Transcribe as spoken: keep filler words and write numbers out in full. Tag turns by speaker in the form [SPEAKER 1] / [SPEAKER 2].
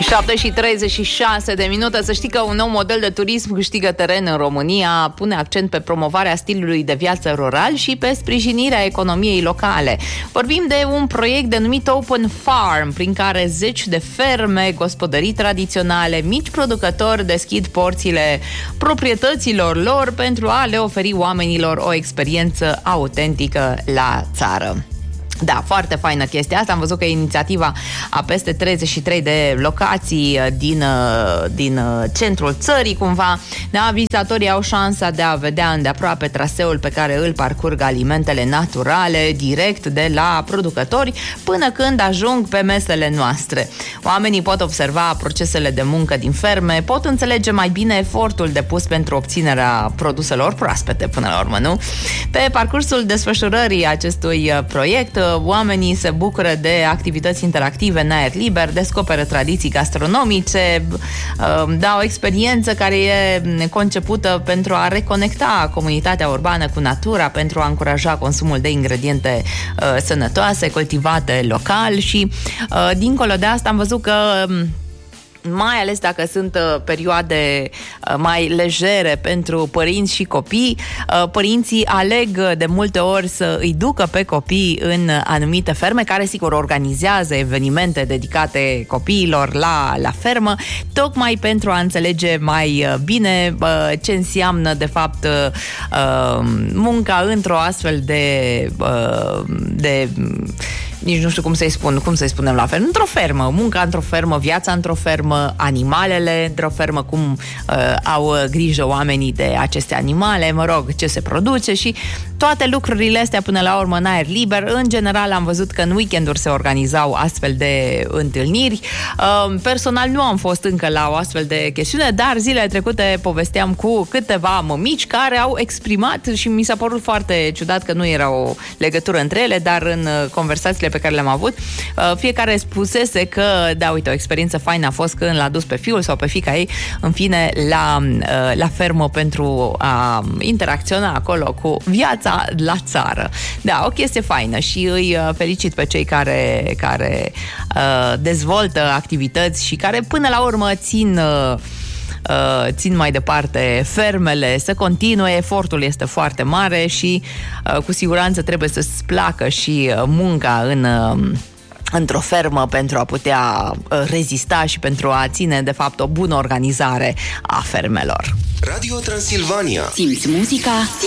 [SPEAKER 1] șapte și treizeci și șase de minute. Să știi că un nou model de turism câștigă teren în România, pune accent pe promovarea stilului de viață rural și pe sprijinirea economiei locale. Vorbim de un proiect denumit Open Farm, prin care zeci de ferme, gospodării tradiționale, mici producători deschid porțile proprietăților lor pentru a le oferi oamenilor o experiență autentică la țară. Da, foarte faină chestia asta. Am văzut că inițiativa a peste treizeci și trei de locații din, din centrul țării, cumva. Da, vizitatorii au șansa de a vedea îndeaproape traseul pe care îl parcurg alimentele naturale, direct de la producători, până când ajung pe mesele noastre. Oamenii pot observa procesele de muncă din ferme, pot înțelege mai bine efortul depus pentru obținerea produselor proaspete, până la urmă, nu? Pe parcursul desfășurării acestui proiect, oamenii se bucură de activități interactive în aer liber, descoperă tradiții gastronomice, da, o experiență care e concepută pentru a reconecta comunitatea urbană cu natura, pentru a încuraja consumul de ingrediente sănătoase, cultivate local și, dincolo de asta, am văzut că mai ales dacă sunt uh, perioade uh, mai legere pentru părinți și copii, uh, părinții aleg de multe ori să îi ducă pe copii în anumite ferme, care sigur organizează evenimente dedicate copiilor la, la fermă, tocmai pentru a înțelege mai uh, bine uh, ce înseamnă de fapt uh, munca într-o astfel de uh, de nici nu știu cum să-i spun, cum să-i spunem la fermă, într-o fermă, munca într-o fermă, viața într-o fermă, animalele într-o fermă, cum uh, au grijă oamenii de aceste animale, mă rog, ce se produce și toate lucrurile astea până la urmă în aer liber. În general am văzut că în weekenduri se organizau astfel de întâlniri. Uh, personal nu am fost încă la o astfel de chestiune, dar zilele trecute povesteam cu câteva mămici care au exprimat și mi s-a părut foarte ciudat că nu era o legătură între ele, dar în conversațiile pe care le-am avut, fiecare spusese că, da, uite, o experiență faină a fost când l-a dus pe fiul sau pe fiica ei, în fine, la, la fermă pentru a interacționa acolo cu viața la țară. Da, o chestie faină și îi felicit pe cei care, care uh, dezvoltă activități și care până la urmă țin uh, Uh, țin mai departe fermele să continue. Efortul este foarte mare și uh, cu siguranță trebuie să-ți placă și uh, munca în uh, într-o fermă pentru a putea uh, rezista și pentru a ține de fapt o bună organizare a fermelor.
[SPEAKER 2] Radio Transilvania.
[SPEAKER 3] Simți muzica,